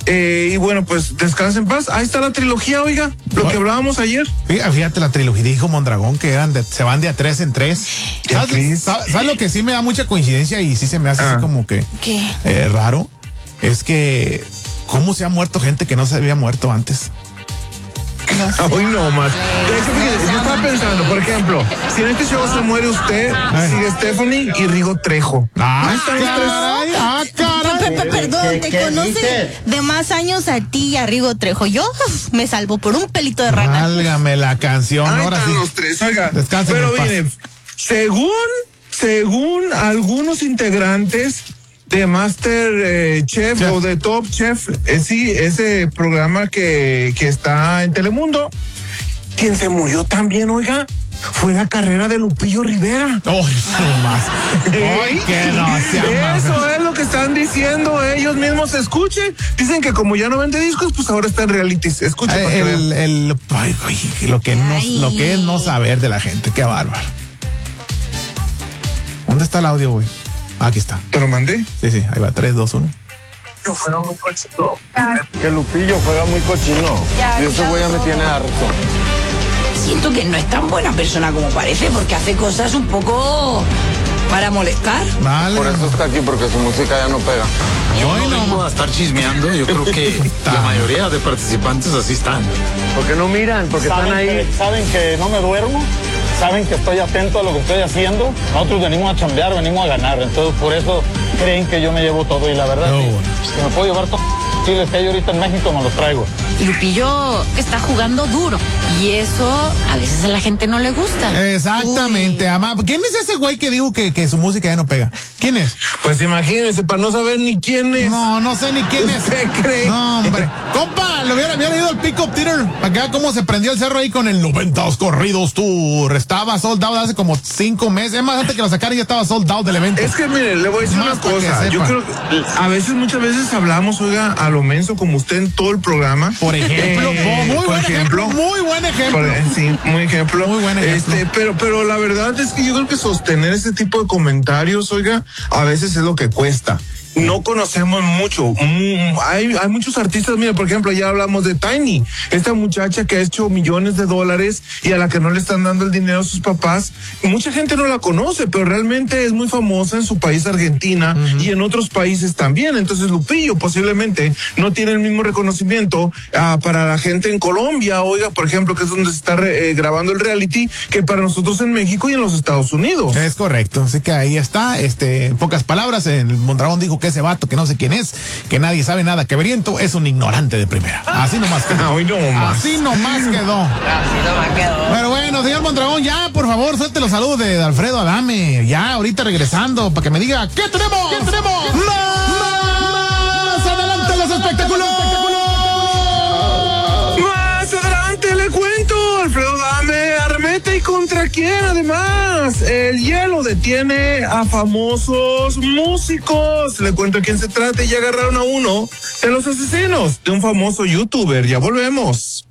Y bueno, pues descansa en paz. Ahí está la trilogía, oiga, lo que hablábamos ayer. Fíjate, la trilogía, dijo Mondragón que se van de a 3 en 3. ¿Sabes lo que sí me da mucha coincidencia y sí se me hace así como que raro? Es que cómo se ha muerto gente que no se había muerto antes. Hoy no más. Yo estaba pensando, por ejemplo, si en este show se muere usted, sigue Stephanie y Rigo Trejo. Ahí están los tres. Perdón, te conoce de más años a ti y a Rigo Trejo. Yo me salvo por un pelito de rana. Válgame la canción. Ahí ahora están sí. los tres, oiga. Descansen Pero en paz. miren, según algunos integrantes de Master Chef o de Top Chef, sí, ese programa que está en Telemundo, quien se murió también, oiga, fue la carrera de Lupillo Rivera. Eso es lo que están diciendo ellos mismos. Escuchen, dicen que como ya no vende discos, pues ahora está en realities. Escuchen. Lo que es no saber de la gente, qué bárbaro. ¿Dónde está el audio, güey? Aquí está. ¿Te lo mandé? Sí, ahí va, 3, 2, 1. Que Lupillo juega muy cochino. Y ese güey ya me tiene harto. Siento que no es tan buena persona como parece, porque hace cosas un poco para molestar. Vale. Por eso está aquí, porque su música ya no pega. Yo no vengo a estar chismeando, yo creo que la mayoría de participantes así están. ¿Por qué no miran? Porque están ahí. Saben que no me duermo, saben que estoy atento a lo que estoy haciendo. Nosotros venimos a chambear, venimos a ganar, entonces por eso creen que yo me llevo todo y la verdad que me puedo llevar todo. Chiles que hay ahorita en México me los traigo. Lupillo está jugando duro y eso a veces a la gente no le gusta. Exactamente, ama. ¿Quién es ese güey que dijo que su música ya no pega? ¿Quién es? Pues imagínense, para no saber ni quién es. No sé ni quién es. ¿Usted cree? No, hombre. Compa, lo hubiera ido al Pick Up Theater. Para que vea cómo se prendió el cerro ahí con el 90 Corridos Tour. Estaba sold out hace como 5 meses. Es más, antes que lo sacaran ya estaba sold out del evento. Es que miren, le voy a decir Más una cosa. que Yo creo que muchas veces hablamos, oiga, a lo menso como usted en todo el programa. Por ejemplo, muy buen ejemplo. Sí, muy ejemplo. Muy buen ejemplo. Pero la verdad es que yo creo que sostener ese tipo de comentarios, oiga, a veces es lo que cuesta. No conocemos mucho. Hay muchos artistas, mira, por ejemplo, ya hablamos de Tiny, esta muchacha que ha hecho millones de dólares y a la que no le están dando el dinero a sus papás. Mucha gente no la conoce, pero realmente es muy famosa en su país, Argentina, y en otros países también. Entonces Lupillo posiblemente no tiene el mismo reconocimiento para la gente en Colombia, oiga, por ejemplo, que es donde se está grabando el reality, que para nosotros en México y en los Estados Unidos. Es correcto, así que ahí está, en pocas palabras, el Mondragón dijo que ese vato que no sé quién es, que nadie sabe nada, que Briento es un ignorante de primera. Así nomás quedó. Así nomás quedó. Pero bueno, señor Mondragón, ya, por favor, suelte los saludos de Alfredo Adame. Ya, ahorita regresando, para que me diga, ¿qué tenemos? ¡Más adelante los espectáculos! Más adelante le cuento, Alfredo Adame arremete y contra quién además. El hielo detiene a famosos músicos. Le cuento a quién se trata y ya agarraron a uno de los asesinos de un famoso youtuber. Ya volvemos.